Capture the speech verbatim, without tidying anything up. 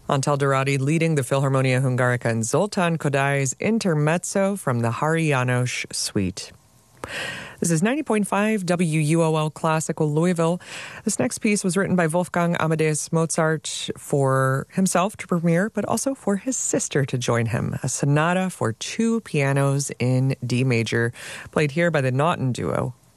Antal Dorati leading the Philharmonia Hungarica and Zoltán Kodai's Intermezzo from the Hari János Suite. This is ninety point five W U O L Classical Louisville. This next piece was written by Wolfgang Amadeus Mozart for himself to premiere, but also for his sister to join him. A sonata for two pianos in D major, played here by the Naughton Duo